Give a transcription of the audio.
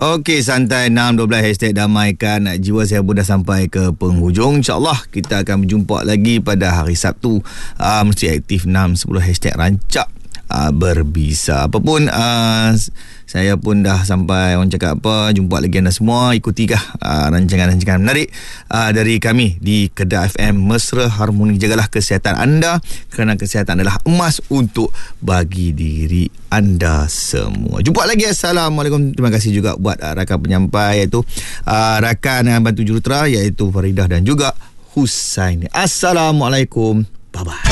Okey, santai 612 hashtag damaikan jiwa. Saya pun dah sampai ke penghujung. InsyaAllah kita akan berjumpa lagi pada hari Sabtu. Mesti aktif 6-10 hashtag rancak berbisa. Apapun saya pun dah sampai, orang cakap apa, jumpa lagi anda semua. Ikutikah rancangan-rancangan menarik dari kami di Kedah FM Mesra Harmoni. Jagalah kesihatan anda, kerana kesihatan adalah emas untuk bagi diri anda semua. Jumpa lagi. Assalamualaikum. Terima kasih juga buat rakan penyampai, iaitu rakan bantu jurutera, iaitu Faridah dan juga Husaini. Assalamualaikum. Bye-bye.